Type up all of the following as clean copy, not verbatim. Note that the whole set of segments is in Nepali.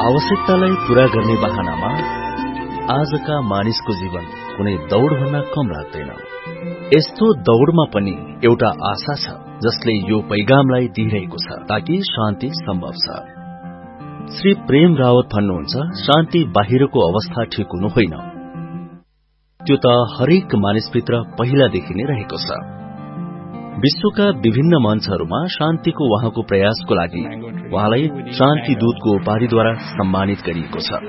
आवश्यकतालाई पूरा गर्ने बहानामा आजका मानिसको जीवन कुनै दौड़भन्दा कम लाग्दैन। यस्तो दौड़मा पनि एउटा आशा छ जसले यो पैगामलाई दिइरहेको छ ताकि शान्ति सम्भव छ। श्री प्रेम रावत भन्नुहुन्छ, शान्ति बाहिरको अवस्था ठिक हुनु होइन, त्यो त हरेक मानिसभित्र पहिलादेखि नै रहेको छ। विश्वका विभिन्न मञ्चहरूमा शान्तिको उहाँको प्रयासको लागि उहाँलाई शान्ति दूतको उपाधिद्वारा सम्मानित गरिएको छ।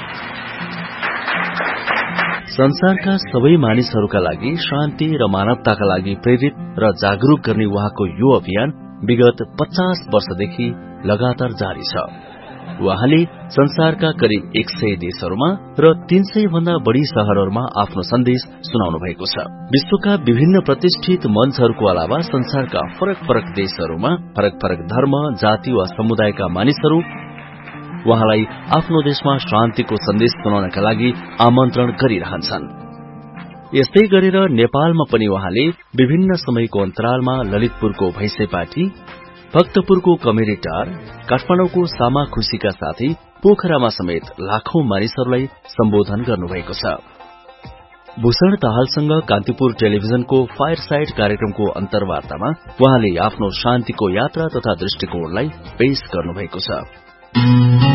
संसारका सबै मानिसहरूका लागि शान्ति र मानवताका लागि प्रेरित र जागरूक गर्ने उहाँको यो अभियान विगत 50 वर्षदेखि लगातार जारी छ। उहाँले संसारका करिब 100 देशहरूमा र 300 भन्दा बढ़ी शहरहरूमा आफ्नो सन्देश सुनाउनु भएको छ। विश्वका विभिन्न प्रतिष्ठित मञ्चहरूको अलावा संसारका फरक फरक देशहरूमा फरक फरक धर्म, जाति वा समुदायका मानिसहरू उहाँलाई आफ्नो देशमा शान्तिको सन्देश सुनाउनका लागि आमन्त्रण गरिरहन्छन्। यस्तै गरेर नेपालमा पनि उहाँले विभिन्न समयको अन्तरालमा ललितपुरको भैंसेपाटी, भक्तपुरको कमेरीटार, काठमाडौँको सामा खुशीका साथै पोखरामा समेत लाखौं मानिसहरूलाई सम्बोधन गर्नुभएको छ। भूषण दाहालसँग कान्तिपुर टेलिभिजनको फायरसाइड कार्यक्रमको अन्तर्वार्तामा उहाँले आफ्नो शान्तिको यात्रा तथा दृष्टिकोणलाई पेश गर्नुभएको छ।